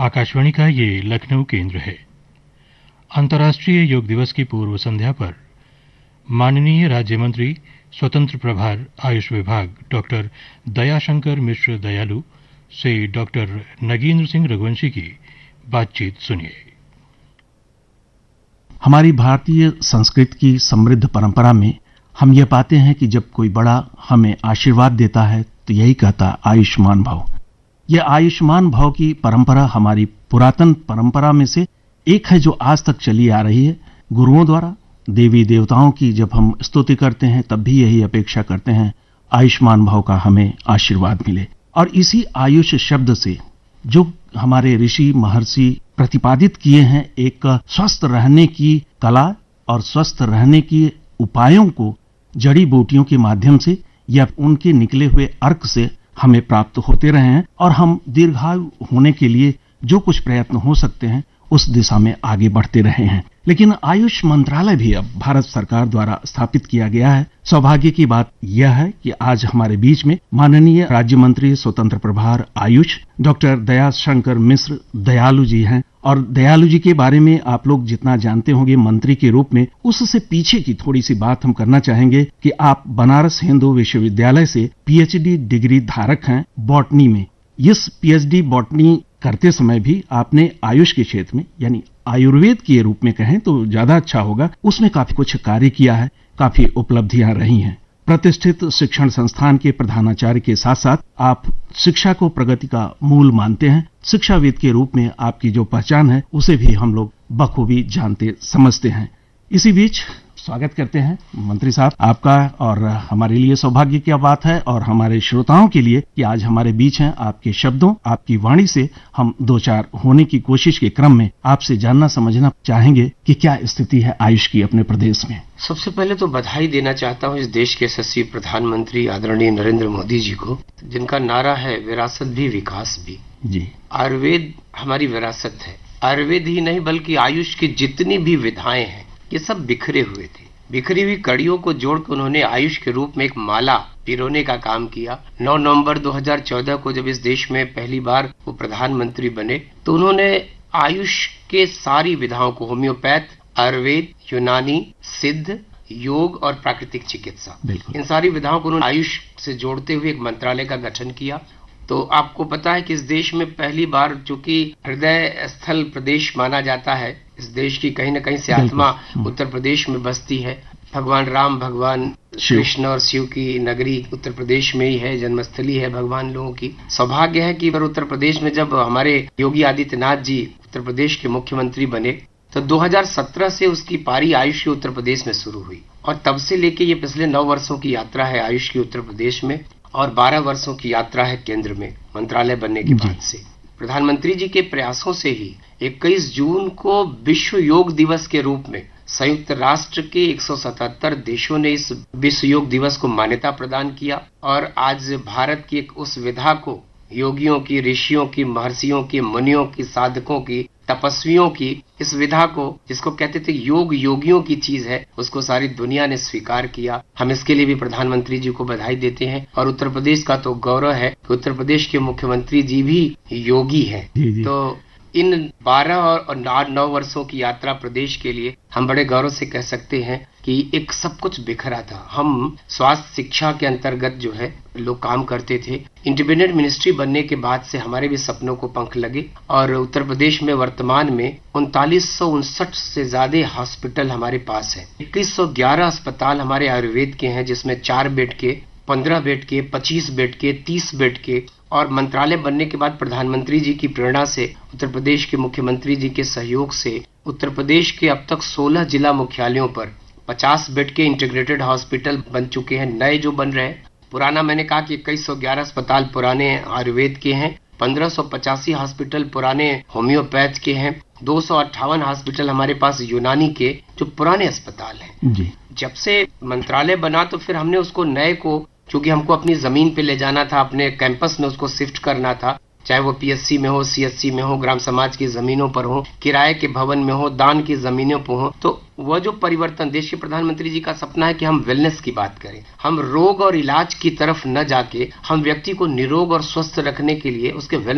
आकाशवाणी का ये लखनऊ केंद्र है। अंतर्राष्ट्रीय योग दिवस की पूर्व संध्या पर माननीय राज्य मंत्री स्वतंत्र प्रभार आयुष विभाग डॉक्टर दयाशंकर मिश्र दयालु से डॉक्टर नगेंद्र सिंह रघुवंशी की बातचीत सुनिए। हमारी भारतीय संस्कृति की समृद्ध परंपरा में हम ये पाते हैं कि जब कोई बड़ा हमें आशीर्वाद देता है तो यही कहता आयुष्मान भव। यह आयुष्मान भव की परंपरा हमारी पुरातन परंपरा में से एक है जो आज तक चली आ रही है। गुरुओं द्वारा देवी देवताओं की जब हम स्तुति करते हैं तब भी यही अपेक्षा करते हैं आयुष्मान भव का हमें आशीर्वाद मिले। और इसी आयुष शब्द से जो हमारे ऋषि महर्षि प्रतिपादित किए हैं एक स्वस्थ रहने की कला और स्वस्थ रहने की उपायों को जड़ी बूटियों के माध्यम से या उनके निकले हुए अर्क से हमें प्राप्त होते रहे हैं और हम दीर्घायु होने के लिए जो कुछ प्रयत्न हो सकते हैं उस दिशा में आगे बढ़ते रहे हैं। लेकिन आयुष मंत्रालय भी अब भारत सरकार द्वारा स्थापित किया गया है। सौभाग्य की बात यह है कि आज हमारे बीच में माननीय राज्य मंत्री स्वतंत्र प्रभार आयुष डॉक्टर दयाशंकर मिश्र दयालु जी हैं। और दयालु जी के बारे में आप लोग जितना जानते होंगे मंत्री के रूप में, उससे पीछे की थोड़ी सी बात हम करना चाहेंगे कि आप बनारस हिंदू विश्वविद्यालय से पीएचडी डिग्री धारक हैं बॉटनी में। इस पीएचडी बॉटनी करते समय भी आपने आयुष के क्षेत्र में यानी आयुर्वेद के रूप में कहें तो ज्यादा अच्छा होगा, उसमें काफी कुछ कार्य किया है, काफी उपलब्धियां रही हैं। प्रतिष्ठित शिक्षण संस्थान के प्रधानाचार्य के साथ साथ आप शिक्षा को प्रगति का मूल मानते हैं। शिक्षाविद के रूप में आपकी जो पहचान है उसे भी हम लोग बखूबी जानते समझते हैं। इसी बीच स्वागत करते हैं मंत्री साहब आपका। और हमारे लिए सौभाग्य की बात है और हमारे श्रोताओं के लिए कि आज हमारे बीच हैं। आपके शब्दों आपकी वाणी से हम दो चार होने की कोशिश के क्रम में आपसे जानना समझना चाहेंगे कि क्या स्थिति है आयुष की अपने प्रदेश में। सबसे पहले तो बधाई देना चाहता हूं इस देश के यशस्वी प्रधानमंत्री आदरणीय नरेंद्र मोदी जी को, जिनका नारा है विरासत भी विकास भी। जी, आयुर्वेद हमारी विरासत है। आयुर्वेद ही नहीं बल्कि आयुष की जितनी भी विधाएं हैं ये सब बिखरे हुए थे। बिखरी हुई कड़ियों को जोड़कर उन्होंने आयुष के रूप में एक माला पिरोने का काम किया। 9 नवंबर 2014 को जब इस देश में पहली बार वो प्रधानमंत्री बने तो उन्होंने आयुष के सारी विधाओं को होम्योपैथ, आयुर्वेद, यूनानी, सिद्ध, योग और प्राकृतिक चिकित्सा, इन सारी विधाओं को उन्होंने आयुष से जोड़ते हुए एक मंत्रालय का गठन किया। तो आपको पता है कि इस देश में पहली बार, चूंकि हृदय स्थल प्रदेश माना जाता है, इस देश की कहीं न कहीं से आत्मा उत्तर प्रदेश में बसती है। भगवान राम, भगवान कृष्ण और शिव की नगरी उत्तर प्रदेश में ही है, जन्मस्थली है भगवान लोगों की। सौभाग्य है कि उत्तर प्रदेश में जब हमारे योगी आदित्यनाथ जी उत्तर प्रदेश के मुख्यमंत्री बने तो 2017 से उसकी पारी आयुष की उत्तर प्रदेश में शुरू हुई और तब से लेके ये पिछले 9 वर्षों की यात्रा है आयुष की उत्तर प्रदेश में और 12 वर्षों की यात्रा है केंद्र में मंत्रालय बनने के बाद से। प्रधानमंत्री जी के प्रयासों से ही 21 जून को विश्व योग दिवस के रूप में संयुक्त राष्ट्र के 177 देशों ने इस विश्व योग दिवस को मान्यता प्रदान किया और आज भारत की एक उस विधा को, योगियों की, ऋषियों की, महर्षियों की, मुनियों की, साधकों की, तपस्वियों की इस विधा को, जिसको कहते थे योग योगियों की चीज है, उसको सारी दुनिया ने स्वीकार किया। हम इसके लिए भी प्रधानमंत्री जी को बधाई देते हैं और उत्तर प्रदेश का तो गौरव है कि उत्तर प्रदेश के मुख्यमंत्री जी भी योगी हैं। तो इन 12 और 9 वर्षों की यात्रा प्रदेश के लिए हम बड़े गौरव से कह सकते हैं कि एक सब कुछ बिखरा था। हम स्वास्थ्य शिक्षा के अंतर्गत जो है लोग काम करते थे। इंडिपेंडेंट मिनिस्ट्री बनने के बाद से हमारे भी सपनों को पंख लगे और उत्तर प्रदेश में वर्तमान में 3959 से ज्यादा हॉस्पिटल हमारे पास है। 2111 अस्पताल हमारे आयुर्वेद के हैं, जिसमें 4 बेड के, 15 बेड के, 25 बेड के, 30 बेड के। और मंत्रालय बनने के बाद प्रधानमंत्री जी की प्रेरणा से, उत्तर प्रदेश के मुख्यमंत्री जी के सहयोग से उत्तर प्रदेश के अब तक 16 जिला मुख्यालयों पर 50 बेड के इंटीग्रेटेड हॉस्पिटल बन चुके हैं, नए जो बन रहे हैं। पुराना मैंने कहा कि 2111 अस्पताल पुराने आयुर्वेद के हैं, 1585 हॉस्पिटल पुराने होम्योपैथ के हैं, 258 हॉस्पिटल हमारे पास यूनानी के जो पुराने अस्पताल हैं। जब से मंत्रालय बना तो फिर हमने उसको नए को, क्योंकि हमको अपनी जमीन पे ले जाना था, अपने कैंपस में उसको शिफ्ट करना था, चाहे वो पीएससी में हो, सीएससी में हो, ग्राम समाज की जमीनों पर हो, किराए के भवन में हो, दान की जमीनों पर हो। तो वह जो परिवर्तन, देश के प्रधानमंत्री जी का सपना है कि हम वेलनेस की बात करें, हम रोग और इलाज की तरफ न जाके हम व्यक्ति को निरोग और स्वस्थ रखने के लिए उसके